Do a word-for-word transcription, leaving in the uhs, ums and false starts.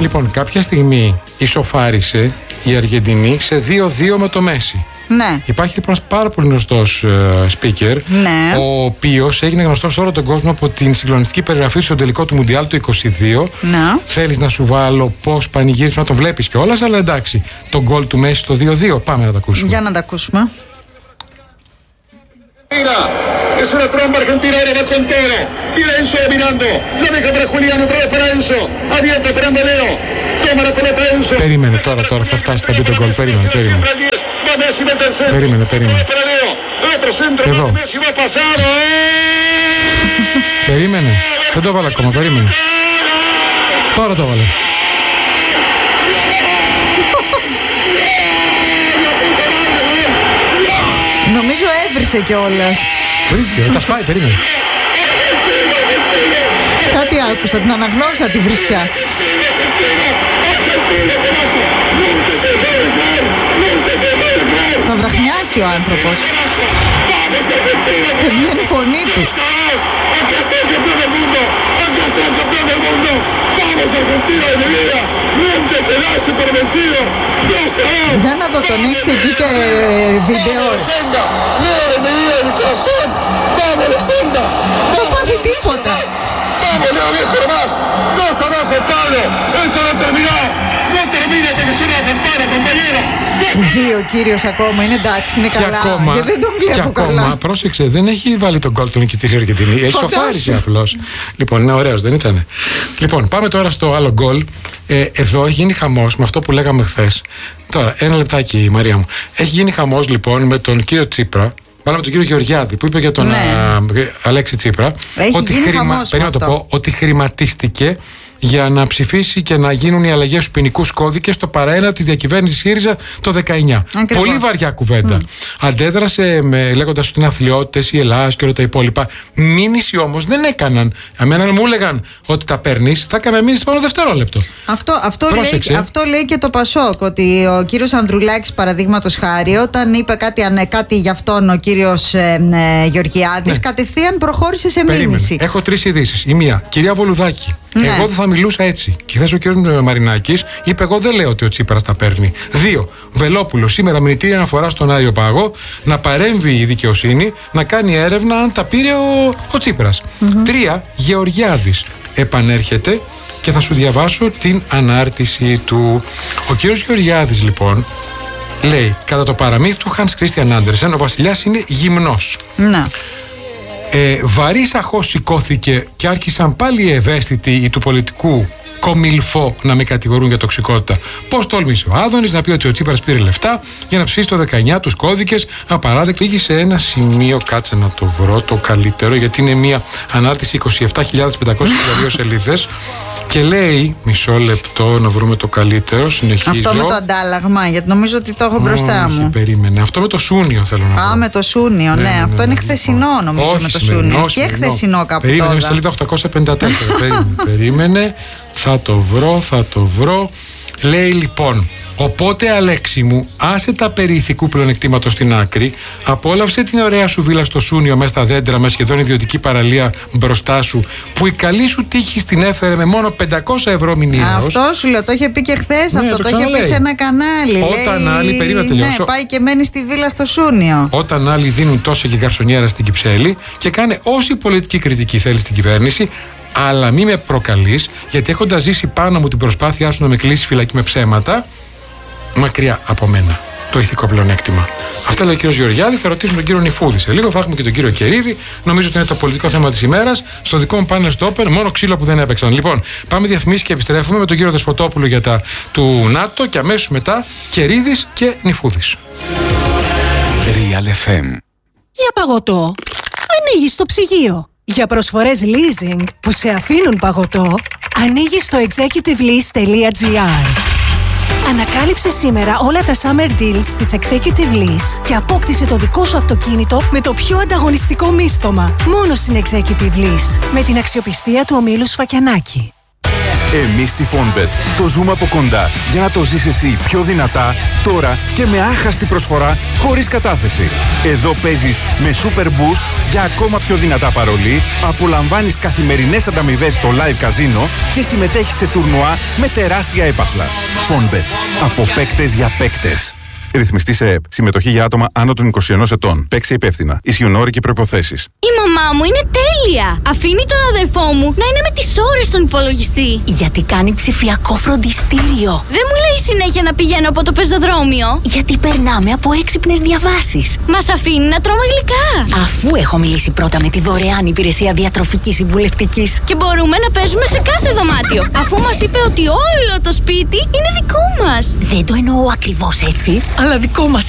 Λοιπόν, κάποια στιγμή ισοφάρισε η Αργεντινή σε δύο δύο με το Μέση. Ναι. Υπάρχει λοιπόν ένας πάρα πολύ γνωστός uh, speaker, ναι. ο οποίος έγινε γνωστός σε όλο τον κόσμο από την συγκλονιστική περιγραφή στο τελικό του Μουντιάλ του είκοσι δύο. Ναι. Θέλεις να σου βάλω πώς πανηγύρισε, να τον βλέπεις κιόλας, αλλά εντάξει, το γκολ του Μέση στο δύο δύο, πάμε να τα ακούσουμε. Για να τα ακούσουμε. Es una tromba argentina, ahora va con todo. Viene Enzo dominando. La deja para Julián, otra vez para Enzo. Abierto, esperando Leo. Toma la pelota Enzo. Περίμενε τώρα, τώρα θα φτάσει, θα μπει το γκολ. Περίμενε, περίμενε. Περίμενε, περίμενε. Εδώ. Περίμενε. Δεν το βάλα ακόμα, περίμενε. Τώρα το βάλε. Νομίζω έβρισε κιόλας. Βρίσκεται, τα σπάει, περίμενε. Κάτι άκουσα, την αναγνώρισα τη βρισιά. Θα βραχνιάσει ο άνθρωπος. Δεν βγαίνει η φωνή του. Για να δω, τον έχεις εκεί και βίντεο. Δεν πάθει τίποτα. Ζει ο κύριος ακόμα, είναι εντάξει, είναι καλά. Ακόμα, και δεν τον βλέπω και καλά. Ακόμα, πρόσεξε, δεν έχει βάλει τον γκολ τον νικητή η Αργεντινή. Έχει σοφάρισει απλώς. Λοιπόν, είναι ωραίος, δεν ήτανε. Λοιπόν, πάμε τώρα στο άλλο γκολ. Ε, εδώ έχει γίνει χαμός με αυτό που λέγαμε χθες. Τώρα, ένα λεπτάκι, Μαρία μου. Έχει γίνει χαμός λοιπόν με τον κύριο Τσίπρα. Πάνω με τον κύριο Γεωργιάδη που είπε για τον ναι. α, Αλέξη Τσίπρα έχει ότι, γίνει χρημα... να το πω, ότι χρηματίστηκε για να ψηφίσει και να γίνουν οι αλλαγές στους ποινικούς κώδικες στο παραένα της διακυβέρνησης ΣΥΡΙΖΑ το δεκαεννιά. Ακριβώς. Πολύ βαριά κουβέντα. Mm. Αντέδρασε με, λέγοντας ότι είναι αθλιώτες, η Ελλάς και όλα τα υπόλοιπα. Μήνυση όμως δεν έκαναν. Εμένα μου έλεγαν ότι τα παίρνεις, θα έκανα μήνυση πάνω δευτερόλεπτο. Αυτό, αυτό, λέει, αυτό λέει και το Πασόκ, ότι ο κύριος Ανδρουλάκης, παραδείγματος χάρη, όταν είπε κάτι, κάτι για αυτόν ο κύριος ε, ε, Γεωργιάδης, ναι. κατευθείαν προχώρησε σε Περίμενε. μήνυση. Έχω τρεις ειδήσεις. Η μία, κυρία Βολουδάκη. Ναι. Εγώ δεν θα μιλούσα έτσι. Και χθες ο κ. Μαρινάκης είπε: εγώ δεν λέω ότι ο Τσίπρας τα παίρνει. Δύο, Βελόπουλο σήμερα μηνυτήρια αναφορά στον Άριο Πάγο να παρέμβει η δικαιοσύνη, να κάνει έρευνα αν τα πήρε ο, ο Τσίπρας. Mm-hmm. Τρία, Γεωργιάδης επανέρχεται και θα σου διαβάσω την ανάρτηση του. Ο κ. Γεωργιάδης λοιπόν λέει: κατά το παραμύθι του Hans Christian Andersen, ο βασιλιάς είναι γυμνός. Να. Ε, βαρύς αχώς σηκώθηκε και άρχισαν πάλι οι ευαίσθητοι οι του πολιτικού κομιλφό να με κατηγορούν για τοξικότητα. Πώς τόλμησε ο Άδωνης να πει ότι ο Τσίπρας πήρε λεφτά για να ψήσει το δεκαεννιά τους κώδικες. Απαράδεκτο. Είχε σε ένα σημείο, κάτσε να το βρω το καλύτερο, γιατί είναι μια ανάρτηση είκοσι επτά χιλιάδες πεντακόσιες εξήντα δύο σελίδες. Και λέει, μισό λεπτό να βρούμε το καλύτερο, συνεχίζω. Αυτό με το αντάλλαγμα, γιατί νομίζω ότι το έχω μπροστά Όχι, μου. Περίμενε. Αυτό με το Σούνιο θέλω να βρω. Α, με το Σούνιο, ναι. ναι, ναι, ναι αυτό ναι, είναι χθεσινό νομίζω. Όχι, με το Σούνιο. Και χθεσινό κάπου περίμενε, τώρα. Περίμενε, σελίδα οκτακόσια πενήντα τέσσερα. περίμενε, περίμενε. Θα το βρω, θα το βρω. Λέει λοιπόν: οπότε Αλέξη μου, άσε τα περί ηθικού πλεονεκτήματος στην άκρη, απόλαυσε την ωραία σου βίλα στο Σούνιο μέσα στα δέντρα με σχεδόν ιδιωτική παραλία μπροστά σου, που η καλή σου τύχη την έφερε με μόνο πεντακόσια ευρώ μηνιαίως. Αυτό σου λέω, το είχε πει και χθες, ναι, αυτό το, το είχε πει σε ένα κανάλι. Όταν λέει, άλλοι, περίμενα τελειώσω. Ναι, πάει και μένει στη βίλα στο Σούνιο. Όταν άλλοι δίνουν τόσο και γαρσονιέρα στην Κυψέλη και κάνε όση πολιτική κριτική θέλει στην κυβέρνηση, αλλά μη με προκαλείς, γιατί έχοντας ζήσει πάνω μου την προσπάθειά σου να με κλείσει φυλακή με ψέματα, μακριά από μένα το ηθικό πλεονέκτημα. Αυτά λέει ο κύριος Γεωργιάδης. Θα ρωτήσουμε τον κύριο Νιφούδη σε λίγο. Θα έχουμε και τον κύριο Κερίδη. Νομίζω ότι είναι το πολιτικό θέμα της ημέρας. Στο δικό μου πάνελ στο Open, μόνο ξύλο που δεν έπαιξαν. Λοιπόν, πάμε διαφημίσεις και επιστρέφουμε με τον κύριο Δεσποτόπουλο για τα του ΝΑΤΟ και αμέσως μετά Κερίδης και Νιφούδης. Real εφ εμ. Για παγωτό, ανοίγεις το ψυγείο. Για προσφορές leasing που σε αφήνουν παγωτό, ανοίγεις το executivelease τελεία gr. Ανακάλυψε σήμερα όλα τα summer deals της Executive Lease και απόκτησε το δικό σου αυτοκίνητο με το πιο ανταγωνιστικό μίστομα. Μόνο στην Executive Lease, με την αξιοπιστία του ομίλου Σφακιανάκη. Εμείς στη Fonbet το ζούμε από κοντά για να το ζεις εσύ πιο δυνατά, τώρα και με άχαστη προσφορά χωρίς κατάθεση. Εδώ παίζεις με Super Boost για ακόμα πιο δυνατά παρολί, απολαμβάνεις καθημερινές ανταμοιβές στο live καζίνο και συμμετέχεις σε τουρνουά με τεράστια έπαθλα. Fonbet. Από παίκτες για παίκτες. Ρυθμιστή σε ΕΕΠ. Συμμετοχή για άτομα άνω των είκοσι ενός ετών. Παίξει υπεύθυνα. Ισχύουν όροι και προϋποθέσεις. Η μαμά μου είναι τέλεια! Αφήνει τον αδερφό μου να είναι με τις ώρες στον υπολογιστή. Γιατί κάνει ψηφιακό φροντιστήριο. Δεν μου λέει συνέχεια να πηγαίνω από το πεζοδρόμιο. Γιατί περνάμε από έξυπνες διαβάσεις. Μας αφήνει να τρώμε γλυκά. Αφού έχω μιλήσει πρώτα με τη δωρεάν υπηρεσία διατροφικής συμβουλευτικής. Και μπορούμε να παίζουμε σε κάθε δωμάτιο. Αφού μας είπε ότι όλο το σπίτι είναι δικό μας. Δεν το εννοώ ακριβώς έτσι, αλλά δικό μας